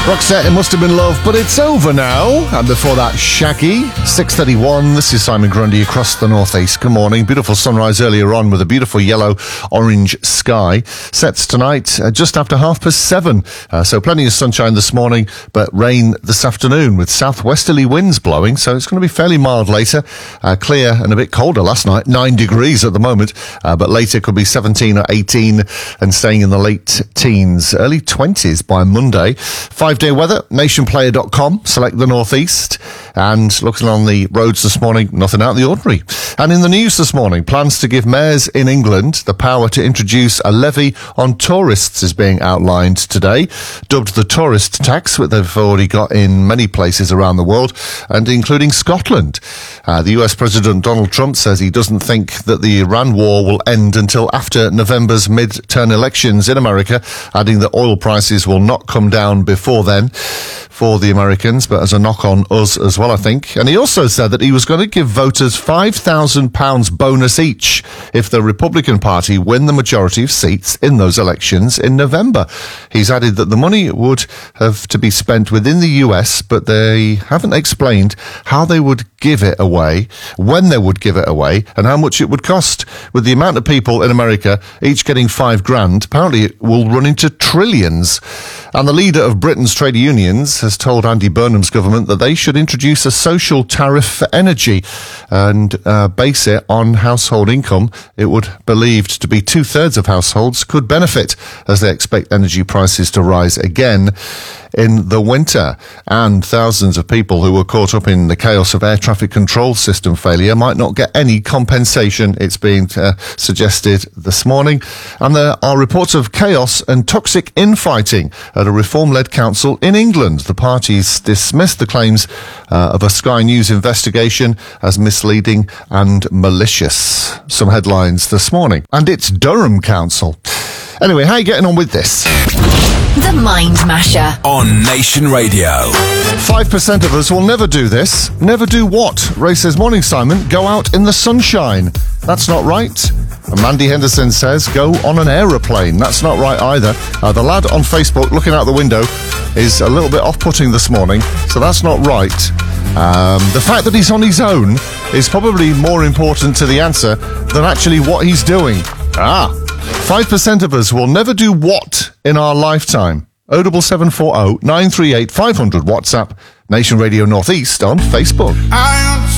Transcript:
Roxette, It Must Have Been Love, but it's over now. And before that, Shaggy, 6:31. This is Simon Grundy across the northeast. Good morning. Beautiful sunrise earlier on with a beautiful yellow-orange sky. Sets tonight just after 7:30. So plenty of sunshine this morning, but rain this afternoon with southwesterly winds blowing. So it's going to be fairly mild later. Clear and a bit colder last night, 9 degrees at the moment. But later could be 17 or 18 and staying in the late teens, early 20s by Monday. 5-day weather, nationplayer.com, select the northeast, and looking on the roads this morning, nothing out of the ordinary. And in the news this morning, plans to give mayors in England the power to introduce a levy on tourists is being outlined today, dubbed the tourist tax, which they've already got in many places around the world, and including Scotland. The US President Donald Trump says he doesn't think that the Iran war will end until after November's mid-term elections in America, adding that oil prices will not come down before then for the Americans, but as a knock on us as well, I think. And he also said that he was going to give voters £5,000 bonus each if the Republican Party win the majority of seats in those elections in November. He's added that the money would have to be spent within the US, but they haven't explained how they would give it away, when they would give it away, and how much it would cost. With the amount of people in America each getting $5,000, apparently it will run into trillions. And the leader of Britain's trade unions has told Andy Burnham's government that they should introduce a social tariff for energy and base it on household income. It would believed to be 2/3 of households could benefit as they expect energy prices to rise again in the winter. And thousands of people who were caught up in the chaos of air traffic control system failure might not get any compensation, it's being suggested this morning. And there are reports of chaos and toxic infighting at a Reform-led council in England. The parties dismissed the claims of a Sky News investigation as misleading and malicious. Some headlines this morning. And it's Durham Council. Anyway, how are you getting on with this? The Mind Masher on Nation Radio. 5% of us will never do this. Never do what? Ray says, morning Simon, go out in the sunshine. That's not right. And Mandy Henderson says, go on an aeroplane. That's not right either. The lad on Facebook looking out the window is a little bit off-putting this morning, so that's not right. The fact that he's on his own is probably more important to the answer than actually what he's doing. 5% of us will never do what in our lifetime? 07740 938 500 WhatsApp, Nation Radio Northeast on Facebook.